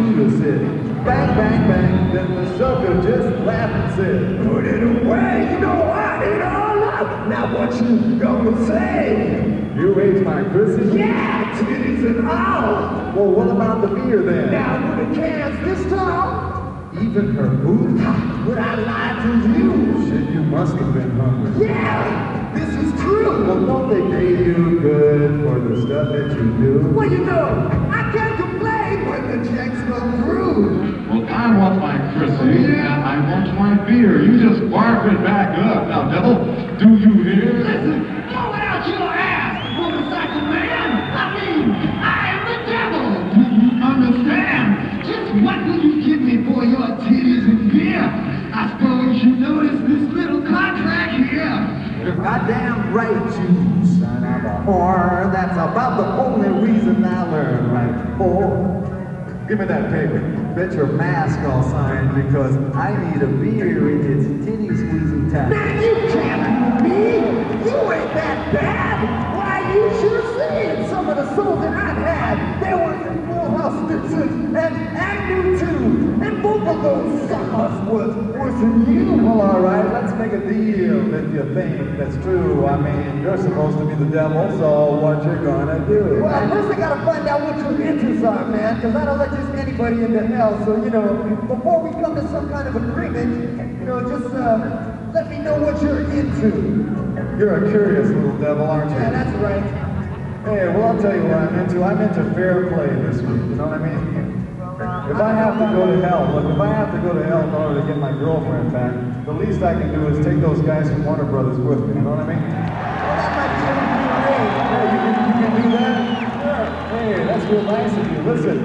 shooter said, bang, bang, bang. Then the sucker just laughed and said, put it away, you know I ate all up. Now what you gonna say? You ate my Chrissy? Yeah, titties and all. Well, what about the beer then? Now were the cans this tall? Even her boots? Would I lie to you? Shit, you must have been hungry. Yeah, this is true. Well, don't they pay you good for the stuff that you do? Well, you know, I can't complain when the checks go through. Well, I want my Chrissy, and I want my beer. You just bark it back up. Now, devil, do you hear? Listen, throw it out your ass, motorcycle man. I mean, I am the devil. Do you understand? Just what will you give me for your titties and beer? I suppose you noticed this little contract here. You're goddamn right, you son of a whore. That's about the only reason I learned right, boy. Give me that paper. Bet your mask I'll sign because I need a beer in its titty squeezing time. Man, you can't fool me. You ain't that bad. Why, you should have seen some of the souls that I've had. They were in Full House Dixon and Agnew too. And both of those suckers was worse than you. Well, all right, let's make a deal if you think that's true. I mean, you're supposed to be the devil, so what you gonna do? Well, first I gotta find out what your interests are, man, because I don't let just anybody into hell. So, you know, before we come to some kind of agreement, you know, just let me know what you're into. You're a curious little devil, aren't you? Yeah, that's right. Hey, well, I'll tell you what I'm into. I'm into fair play this week, you know what I mean? If I have to go to hell, look, if I have to go to hell in order to get my girlfriend back, the least I can do is take those guys from Warner Brothers with me, you know what I mean? Well, that might be great. Hey, you can do that? Sure. Hey, that's real nice of you. Listen,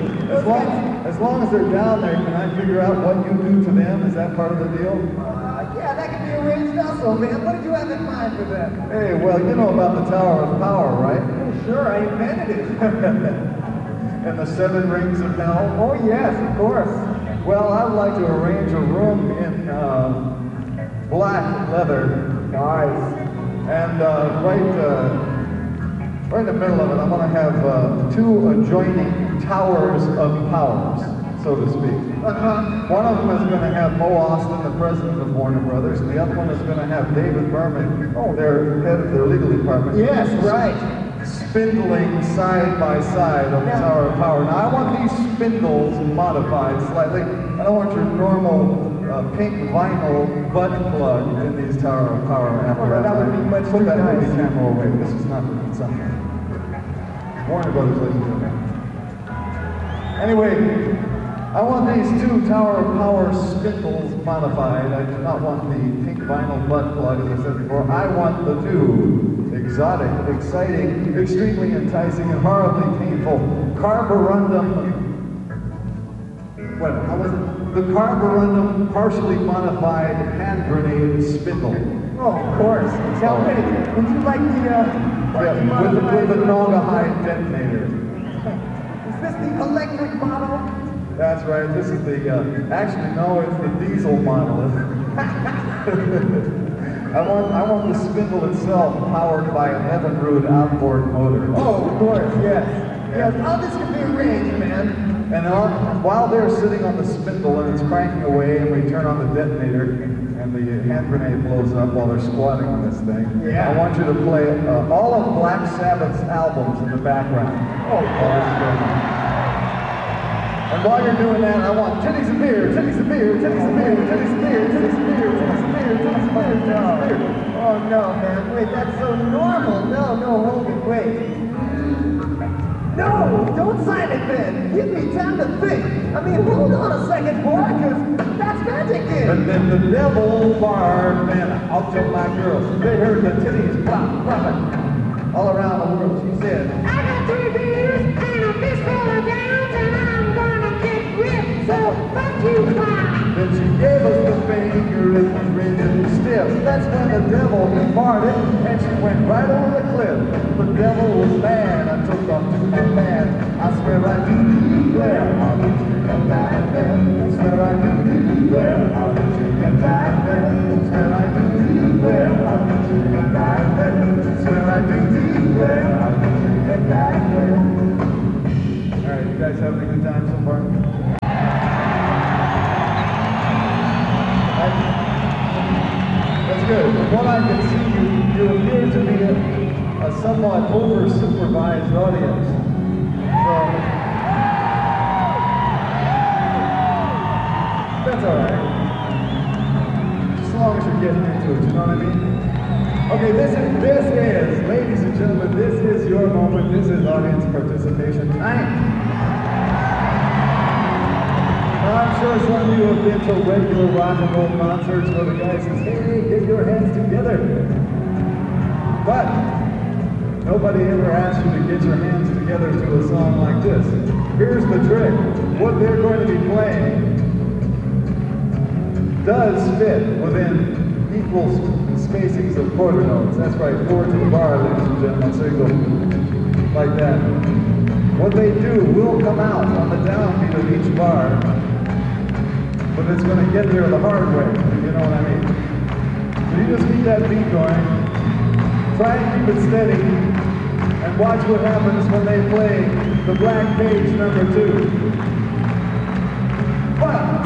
as long as they're down there, can I figure out what you do to them? Is that part of the deal? Yeah, that can be arranged also, man. What did you have in mind for that? Hey, well, you know about the Tower of Power, right? Oh, sure, I invented it. And the 7 rings of hell? Oh, yes, of course. Well, I'd like to arrange a room in black leather. Nice. And right in the middle of it, I'm going to have 2 adjoining towers of powers, so to speak. One of them is going to have Mo Austin, the president of Warner Brothers, and the other one is going to have David Berman, their head of their legal department. Yes, right. Spindling side by side on the Tower of Power. Now, I want these spindles modified slightly. I don't want your normal pink vinyl butt plug in these Tower of Power apparatus. That would be much Put that nice. movie camera away. This is not for consumption. Warner Brothers, ladies and gentlemen. Anyway, I want these 2 Tower of Power spindles modified. I do not want the pink vinyl butt plug, as I said before. I want the 2 exotic, exciting, extremely enticing, and horribly painful carborundum. How was it? The carborundum partially modified hand grenade spindle. Oh, of course. Now, wait, would you like the, with the Naugahyde detonator. Is this the electric model? That's right. This is the, actually, no, it's the diesel model. I want the spindle itself powered by an Evinrude outboard motor. Oh, of course, yes. Yes, all this can be arranged, man. And while they're sitting on the spindle and it's cranking away and we turn on the detonator and the hand grenade blows up while they're squatting on this thing, Yeah. I want you to play all of Black Sabbath's albums in the background. Oh, And while you're doing that, I want titties and beer, titties and beer, titties and beer, titties and beer, titties and beer, titties and beer, titties and beer, titties and beer. Oh, no, man. Wait, that's so normal. No, hold it, wait. No, don't sign it then. Give me time to think. I mean, hold on a second, boy, because that's magic And then. then the devil barred man out to my girls. They heard the titties pop, popping all around the world. She said, I got 3 beers and a fistful of downs and I'm gonna get ripped, so fuck you, Pop. then she gave us the finger, it was rigid and stiff. That's when the devil departed and she went right over the cliff. The devil was mad, I took off to my man. I swear I do declare, I'll let you get back there. I swear I do declare, I'll let you get back there. I swear I do declare, I'll let you get back there. I swear I do declare, I'll let you get back there. All right, you guys having a good time so far? somewhat over-supervised audience. So, that's all right. As long as you're getting into it, you know what I mean? Okay, this is, ladies and gentlemen, this is your moment. This is audience participation time. Now, I'm sure some of you have been to regular rock and roll concerts where the guy says, hey, get your hands together. But nobody ever asks you to get your hands together to a song like this. Here's the trick. What they're going to be playing does fit within equal spacings of quarter notes. That's right, 4 to the bar, ladies and gentlemen, so you go like that. What they do will come out on the downbeat of each bar, but it's going to get there the hard way, if you know what I mean. So you just keep that beat going, try and keep it steady, and watch what happens when they play the Black Page number 2.